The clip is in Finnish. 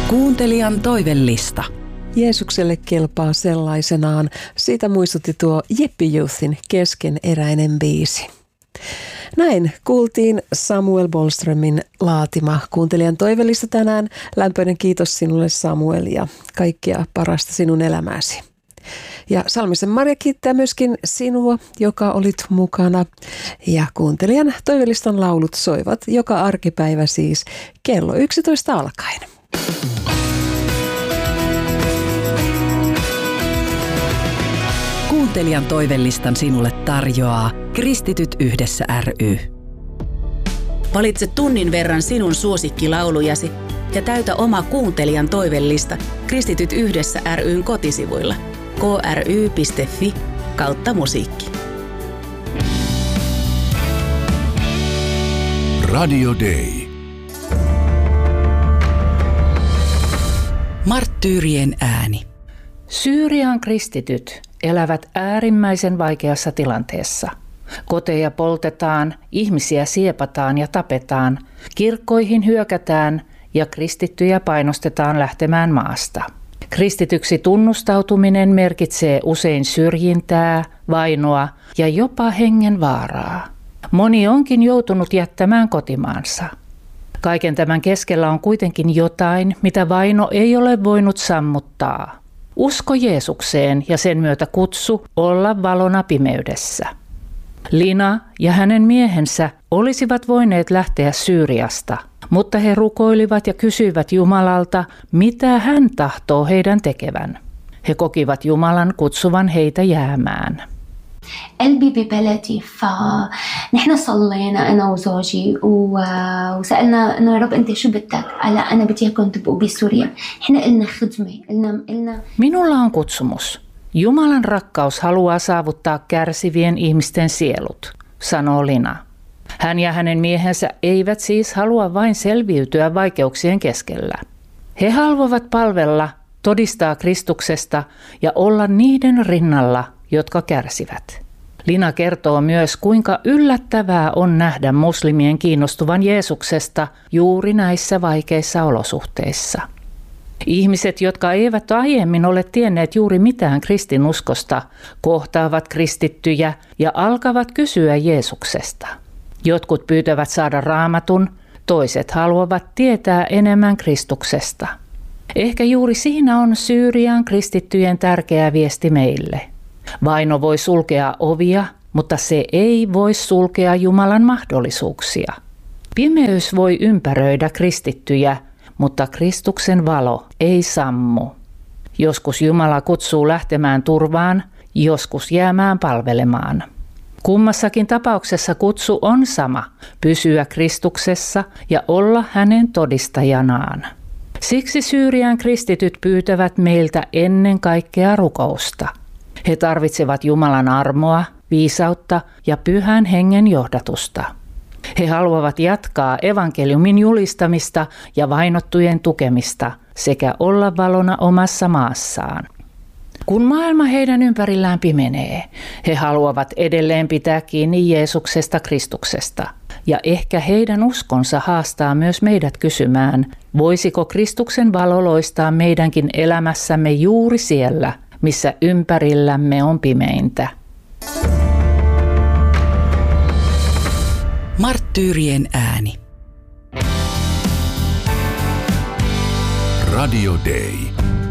Kuuntelijan toivellista. Jeesukselle kelpaa sellaisenaan. Siitä muistutti tuo Jeppi Youthin keskeneräinen biisi. Näin kuultiin Samuel Bollströmin laatima Kuuntelijan toivellista tänään. Lämpöinen kiitos sinulle, Samuel, ja kaikkea parasta sinun elämääsi. Ja Salmisen Marja kiittää myöskin sinua, joka olit mukana. Ja Kuuntelijan toivellistan laulut soivat joka arkipäivä siis kello 11 alkaen. Kuuntelijan toivellistan sinulle tarjoaa Kristityt yhdessä ry. Valitse tunnin verran sinun suosikkilaulujasi ja täytä oma Kuuntelijan toivellista Kristityt yhdessä ry:n kotisivuilla kry.fi/musiikki. Radio Day. Marttyyrien ääni. Syyrian kristityt elävät äärimmäisen vaikeassa tilanteessa. Koteja poltetaan, ihmisiä siepataan ja tapetaan, kirkkoihin hyökätään ja kristittyjä painostetaan lähtemään maasta. Kristityksi tunnustautuminen merkitsee usein syrjintää, vainoa ja jopa hengenvaaraa. Moni onkin joutunut jättämään kotimaansa. Kaiken tämän keskellä on kuitenkin jotain, mitä vaino ei ole voinut sammuttaa. Usko Jeesukseen ja sen myötä kutsu olla valona pimeydessä. Lina ja hänen miehensä olisivat voineet lähteä Syyriasta, mutta he rukoilivat ja kysyivät Jumalalta, mitä hän tahtoo heidän tekevän. He kokivat Jumalan kutsuvan heitä jäämään. قلبي ببلدي فنحن صلينا أنا وزوجي وسألنا إنه يا رب أنت شو بدك على أنا بدي إياكم تبقوا بسوريا إحنا إلنا خدمة إلنا Minulla on kutsumus. Jumalan rakkaus haluaa saavuttaa kärsivien ihmisten sielut, sanoo Lina. Hän ja hänen miehensä eivät siis halua vain selviytyä vaikeuksien keskellä. He haluavat palvella, todistaa Kristuksesta ja olla niiden rinnalla, jotka kärsivät. Lina kertoo myös, kuinka yllättävää on nähdä muslimien kiinnostuvan Jeesuksesta juuri näissä vaikeissa olosuhteissa. Ihmiset, jotka eivät aiemmin ole tienneet juuri mitään kristinuskosta, kohtaavat kristittyjä ja alkavat kysyä Jeesuksesta. Jotkut pyytävät saada raamatun, toiset haluavat tietää enemmän Kristuksesta. Ehkä juuri siinä on Syyrian kristittyjen tärkeä viesti meille. Vaino voi sulkea ovia, mutta se ei voi sulkea Jumalan mahdollisuuksia. Pimeys voi ympäröidä kristittyjä, mutta Kristuksen valo ei sammu. Joskus Jumala kutsuu lähtemään turvaan, joskus jäämään palvelemaan. Kummassakin tapauksessa kutsu on sama, pysyä Kristuksessa ja olla hänen todistajanaan. Siksi Syyrian kristityt pyytävät meiltä ennen kaikkea rukousta. He tarvitsevat Jumalan armoa, viisautta ja Pyhän Hengen johdatusta. He haluavat jatkaa evankeliumin julistamista ja vainottujen tukemista sekä olla valona omassa maassaan. Kun maailma heidän ympärillään pimenee, he haluavat edelleen pitää kiinni Jeesuksesta Kristuksesta. Ja ehkä heidän uskonsa haastaa myös meidät kysymään, voisiko Kristuksen valo loistaa meidänkin elämässämme juuri siellä, missä ympärillämme on pimeintä. Marttyyrien ääni. Radio Day.